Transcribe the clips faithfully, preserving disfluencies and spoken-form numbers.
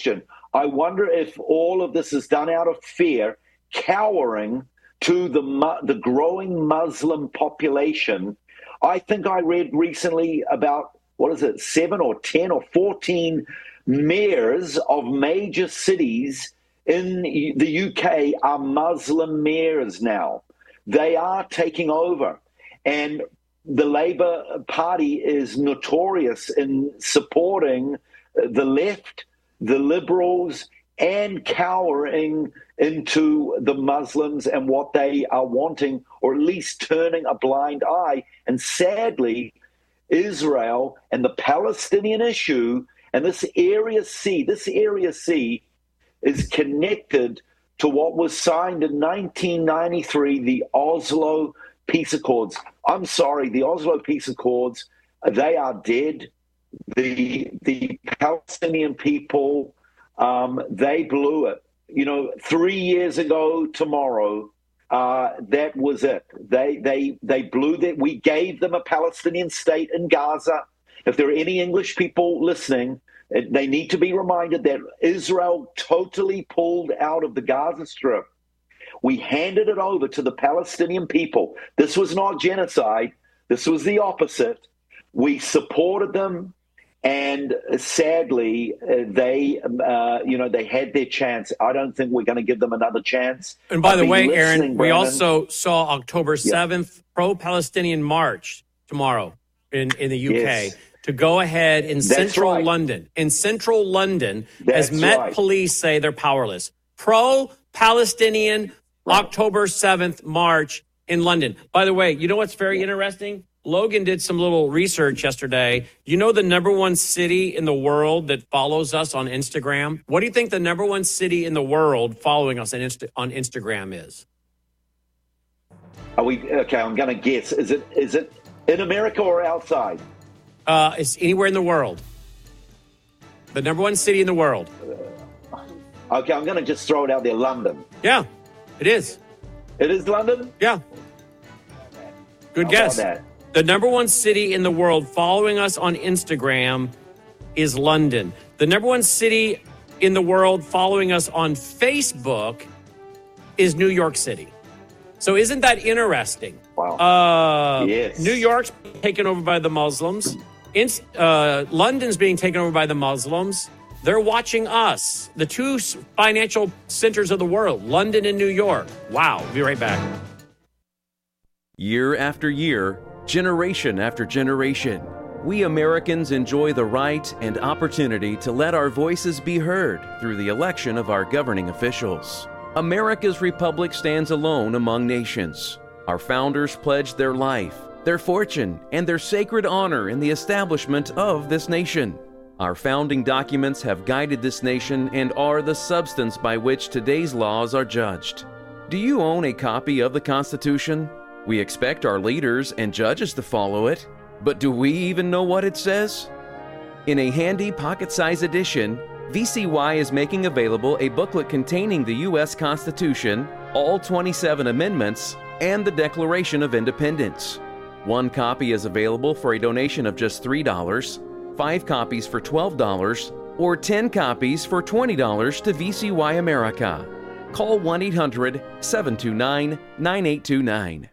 I wonder if all of this is done out of fear, cowering to the the growing Muslim population. I think I read recently about, what is it, seven or ten or fourteen mayors of major cities in the U K are Muslim mayors now. They are taking over. And the Labour Party is notorious in supporting the left, the liberals, and cowering into the Muslims and what they are wanting, or at least turning a blind eye. And sadly, Israel and the Palestinian issue and this Area C, this Area C is connected to what was signed in nineteen ninety-three, the Oslo Peace Accords. I'm sorry, the Oslo Peace Accords, they are dead. The the Palestinian people, um, they blew it. You know, three years ago tomorrow, uh, that was it. They they they blew that. We gave them a Palestinian state in Gaza. If there are any English people listening, they need to be reminded that Israel totally pulled out of the Gaza Strip. We handed it over to the Palestinian people. This was not genocide. This was the opposite. We supported them. And sadly, uh, they, uh, you know, they had their chance. I don't think we're going to give them another chance. And by the way, Aaron, Brandon. we also saw October seventh, yeah. pro-Palestinian march tomorrow in, in the U K yes. to go ahead in That's central right. London. In central London, That's as Met right. Police say they're powerless. Pro-Palestinian right. October seventh march in London. By the way, you know what's very interesting? Logan did some little research yesterday. You know the number one city in the world that follows us on Instagram? What do you think the number one city in the world following us on, Insta- on Instagram is? Are we okay? I'm going to guess. Is it is it in America or outside? Uh, it's anywhere in the world. The number one city in the world. Uh, okay, I'm going to just throw it out there. London. Yeah, it is. It is London? Yeah. Good How guess. about that? The number one city in the world following us on Instagram is London. The number one city in the world following us on Facebook is New York City. So isn't that interesting? Wow. Uh, yes. New York's taken over by the Muslims. In, uh, London's being taken over by the Muslims. They're watching us, the two financial centers of the world, London and New York. Wow. We'll be right back. Year after year, generation after generation, we Americans enjoy the right and opportunity to let our voices be heard through the election of our governing officials. America's republic stands alone among nations. Our founders pledged their life, their fortune, and their sacred honor in the establishment of this nation. Our founding documents have guided this nation and are the substance by which today's laws are judged. Do you own a copy of the Constitution? We expect our leaders and judges to follow it, but do we even know what it says? In a handy pocket-sized edition, V C Y is making available a booklet containing the U S Constitution, all twenty-seven amendments, and the Declaration of Independence. One copy is available for a donation of just three dollars, five copies for twelve dollars, or ten copies for twenty dollars to V C Y America. Call one eight hundred, seven two nine, nine eight two nine.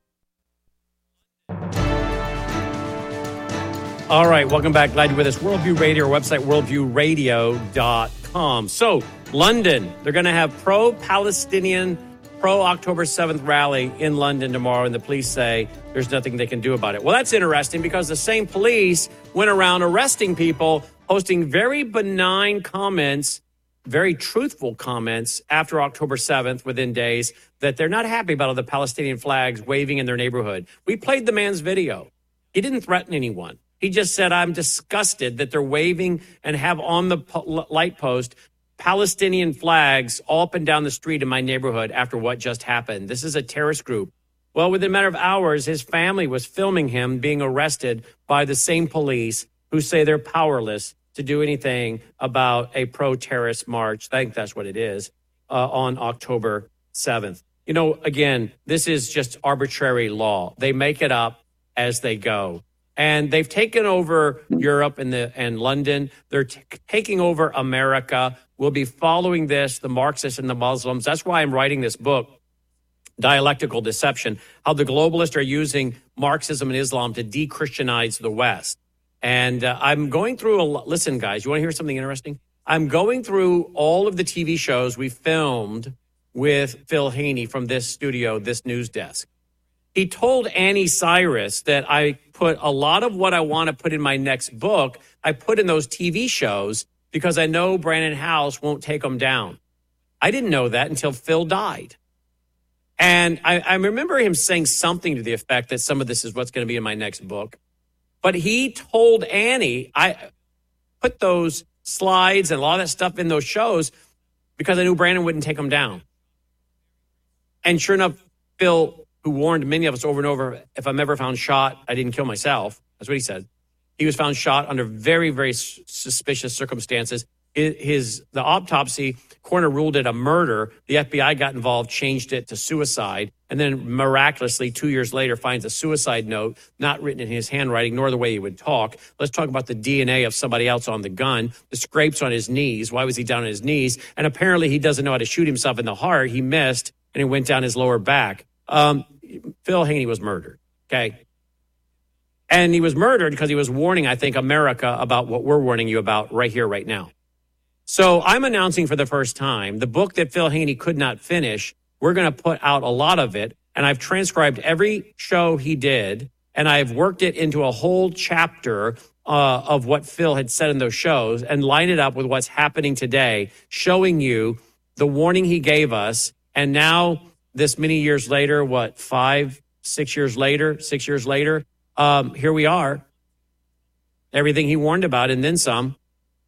All right, welcome back. Glad you're with us. Worldview Radio, our website, worldview radio dot com. So, London, they're going to have pro-Palestinian, pro-October seventh rally in London tomorrow, and the police say there's nothing they can do about it. Well, that's interesting because the same police went around arresting people, posting very benign comments, very truthful comments after October seventh, within days, that they're not happy about all the Palestinian flags waving in their neighborhood. We played the man's video. He didn't threaten anyone. He just said, I'm disgusted that they're waving and have on the po- light post Palestinian flags all up and down the street in my neighborhood after what just happened. This is a terrorist group. Well, within a matter of hours, his family was filming him being arrested by the same police who say they're powerless to do anything about a pro-terrorist march. I think that's what it is, uh, on October seventh. You know, again, this is just arbitrary law. They make it up as they go. And they've taken over Europe and the and London. They're t- taking over America. We'll be following this, the Marxists and the Muslims. That's why I'm writing this book, Dialectical Deception, how the globalists are using Marxism and Islam to de-Christianize the West. And uh, I'm going through a lot. Listen, guys, you want to hear something interesting? I'm going through all of the T V shows we filmed with Phil Haney from this studio, this news desk. He told Annie Cyrus that I put a lot of what I want to put in my next book, I put in those T V shows because I know Brandon House won't take them down. I didn't know that until Phil died. And I, I remember him saying something to the effect that some of this is what's going to be in my next book. But he told Annie, I put those slides and a lot of that stuff in those shows because I knew Brandon wouldn't take them down. And sure enough, Phil, who warned many of us over and over, if I'm ever found shot, I didn't kill myself. That's what he said. He was found shot under very, very suspicious circumstances. His the autopsy coroner ruled it a murder. The F B I got involved, changed it to suicide, and then miraculously, two years later, finds a suicide note not written in his handwriting, nor the way he would talk. Let's talk about the D N A of somebody else on the gun, the scrapes on his knees. Why was he down on his knees? And apparently he doesn't know how to shoot himself in the heart. He missed, and it went down his lower back. Um, Phil Haney was murdered, okay? And he was murdered because he was warning, I think, America about what we're warning you about right here, right now. So I'm announcing for the first time the book that Phil Haney could not finish. We're going to put out a lot of it, and I've transcribed every show he did, and I've worked it into a whole chapter uh, of what Phil had said in those shows and lined it up with what's happening today, showing you the warning he gave us. And now, this many years later, what, five, six years later, six years later, um, here we are. Everything he warned about and then some.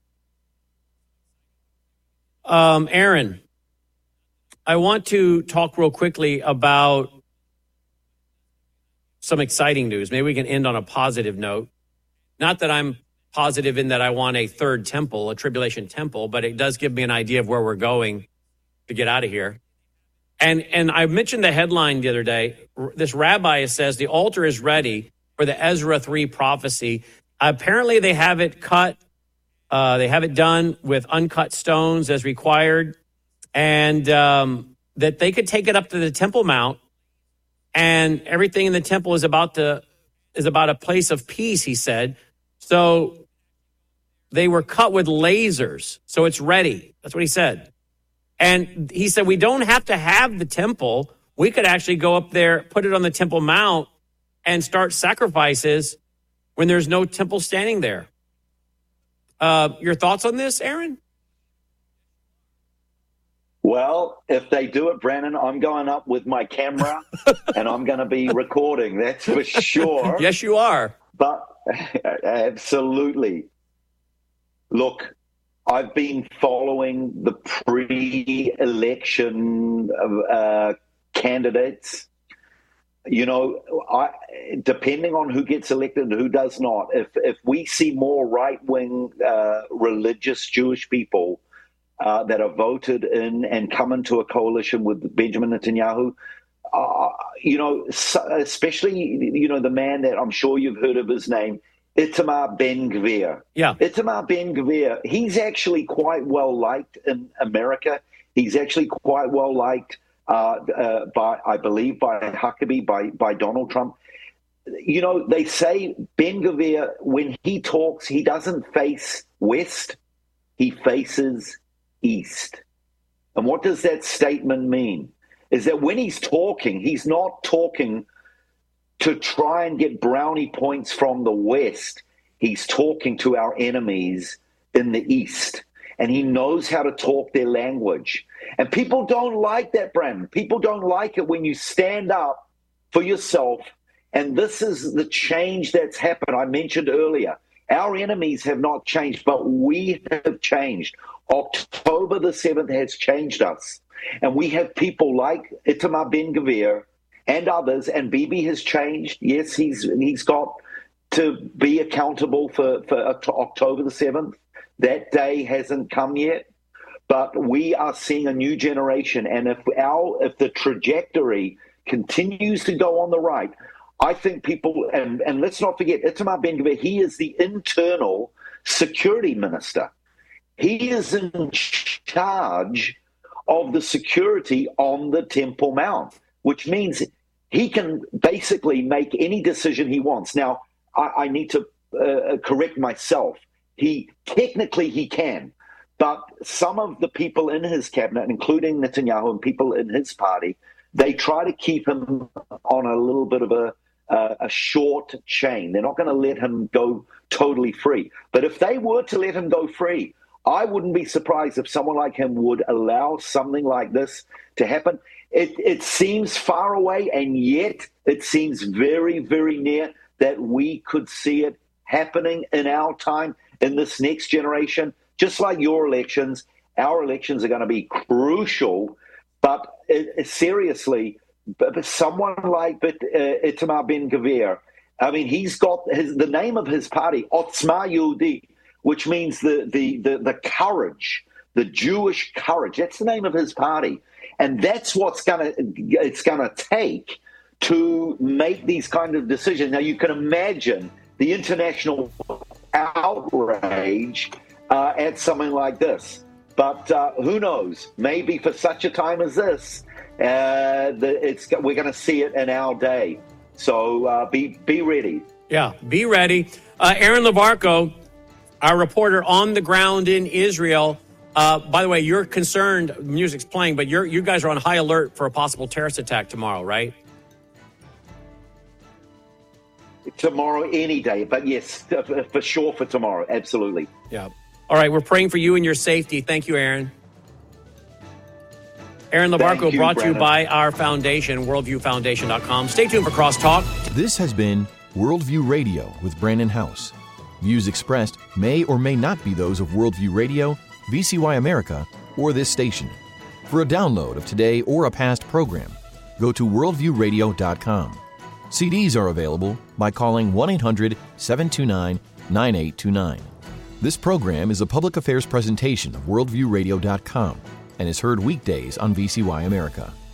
Um, Aaron, I want to talk real quickly about some exciting news. Maybe we can end on a positive note. Not that I'm positive in that I want a third temple, a tribulation temple, but it does give me an idea of where we're going to get out of here. And and I mentioned the headline the other day. This rabbi says the altar is ready for the Ezra three prophecy. Apparently they have it cut. Uh, they have it done with uncut stones as required. And um, that they could take it up to the Temple Mount. And everything in the temple is about to is about a place of peace, he said. So they were cut with lasers. So it's ready. That's what he said. And he said, we don't have to have the temple. We could actually go up there, put it on the Temple Mount, and start sacrifices when there's no temple standing there. Uh, your thoughts on this, Aaron? Well, if they do it, Brandon, I'm going up with my camera and I'm going to be recording. That's for sure. Yes, you are. But absolutely. Look, I've been following the pre-election uh, candidates. You know, I, depending on who gets elected and who does not, if if we see more right-wing uh, religious Jewish people uh, that are voted in and come into a coalition with Benjamin Netanyahu, uh, you know, especially, you know, the man that I'm sure you've heard of his name, Itamar Ben-Gvir. Yeah. Itamar Ben-Gvir, he's actually quite well liked in America. He's actually quite well liked uh, uh, by, I believe, by Huckabee, by, by Donald Trump. You know, they say Ben-Gvir, when he talks, he doesn't face west, he faces east. And what does that statement mean? Is that when he's talking, he's not talking to try and get brownie points from the West. He's talking to our enemies in the East. And he knows how to talk their language. And people don't like that, Brandon. People don't like it when you stand up for yourself. And this is the change that's happened. I mentioned earlier, our enemies have not changed, but we have changed. October the seventh has changed us. And we have people like Itamar Ben-Gvir and others, and Bibi has changed. Yes, he's he's got to be accountable for, for October the seventh. That day hasn't come yet, but we are seeing a new generation. And if our if the trajectory continues to go on the right, I think people, and, and let's not forget, Itamar Ben-Gvir, he is the internal security minister. He is in charge of the security on the Temple Mount, which means he can basically make any decision he wants. Now, I, I need to uh, correct myself. He technically he can, but some of the people in his cabinet, including Netanyahu and people in his party, they try to keep him on a little bit of a uh, a short chain. They're not going to let him go totally free. But if they were to let him go free, I wouldn't be surprised if someone like him would allow something like this to happen. It, it seems far away, and yet it seems very, very near that we could see it happening in our time, in this next generation. Just like your elections, our elections are going to be crucial. But uh, seriously, but someone like uh, Itamar Ben-Gvir, I mean, he's got his, the name of his party, Otzma Yehudit, which means the, the, the, the courage, the Jewish courage. That's the name of his party. And that's what's going to it's going to take to make these kind of decisions. Now, you can imagine the international outrage uh, at something like this. But uh, who knows? Maybe for such a time as this, uh, the, it's we're going to see it in our day. So uh, be be ready. Yeah, be ready. Uh, Aaron Lavarco, our reporter on the ground in Israel. Uh, by the way, you're concerned, music's playing, but you're, you guys are on high alert for a possible terrorist attack tomorrow, right? Tomorrow, any day. But yes, for sure for tomorrow. Absolutely. Yeah. All right, we're praying for you and your safety. Thank you, Aaron. Aaron Lavarco, you, brought Brandon. to you by our foundation, worldview foundation dot com. Stay tuned for Crosstalk. This has been Worldview Radio with Brandon House. Views expressed may or may not be those of Worldview Radio, V C Y America, or this station. For a download of today or a past program, go to worldview radio dot com. C Ds are available by calling one eight hundred seven two nine nine eight two nine. This program is a public affairs presentation of worldview radio dot com and is heard weekdays on V C Y America.